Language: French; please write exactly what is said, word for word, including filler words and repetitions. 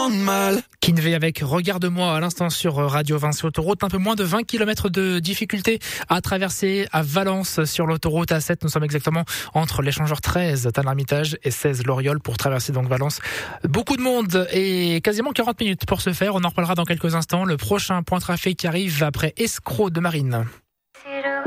tant de mal. Kinvey avec Regarde-moi à l'instant sur Radio Vinci Autoroute. Un peu moins de vingt kilomètres de difficulté à traverser à Valence sur l'autoroute A sept. Nous sommes exactement entre l'échangeur treize Tain-l'Hermitage et seize Loriol pour traverser donc Valence. Beaucoup de monde et quasiment quarante minutes pour ce faire. On en reparlera dans quelques instants. Le prochain point trafic qui arrive après Escroc de Marine.